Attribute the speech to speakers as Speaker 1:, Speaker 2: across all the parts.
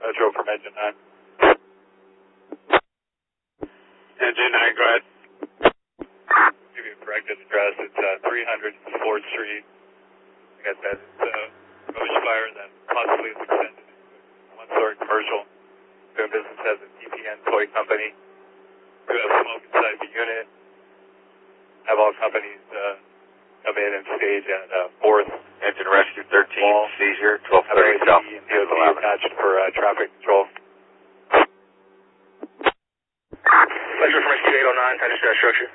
Speaker 1: Metro from Engine 9.
Speaker 2: Engine 9, go ahead.
Speaker 1: Give you a corrected address. It's 300 4th Street. Like I said, it's a ghost fire that possibly is extended to a one-story commercial. Doing business as a TPN toy company. We have smoke inside the unit. Have all companies come in and stage at 4th.
Speaker 3: Engine Rescue 13,
Speaker 1: Wall.
Speaker 3: seizure, 1230 South.
Speaker 1: And DOT attached for traffic control.
Speaker 4: Metro from Rescue 809, I just got structure.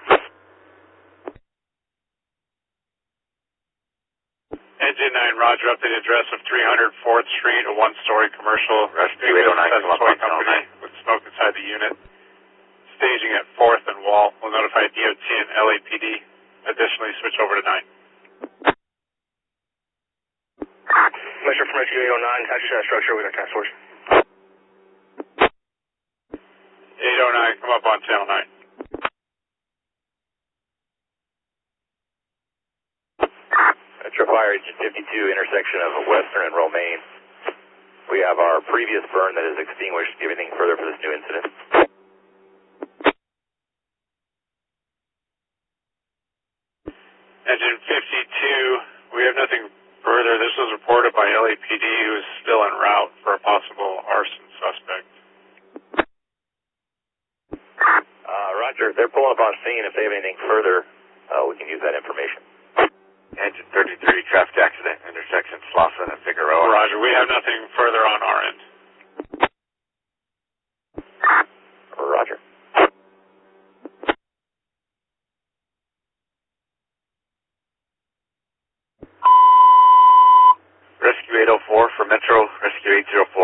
Speaker 2: Engine 9, roger, updated address of 300 4th Street, a one-story commercial.
Speaker 3: Rescue 809,
Speaker 2: as a
Speaker 3: come up
Speaker 2: toy
Speaker 3: on
Speaker 2: company with smoke inside the unit. Staging at 4th and Wall. We'll notify DOT and LAPD. Additionally, switch over to 9.
Speaker 4: Metro from Rescue 809, I just got structure with our task force.
Speaker 2: 809, come up on channel 9.
Speaker 3: Metro Fire Engine 52, intersection of Western and Romaine. We have our previous burn that is extinguished. Do you have anything further for this new incident?
Speaker 2: Engine 52, we have nothing further. This was reported by LAPD, who is still en route for a possible arson suspect.
Speaker 3: Roger, they're pulling up on scene. If they have anything further, we can use that information. Engine 33, traffic accident, intersection Slauson and Figueroa.
Speaker 2: Roger, we have nothing further on our end.
Speaker 3: Roger. Rescue 804 for Metro, Rescue 804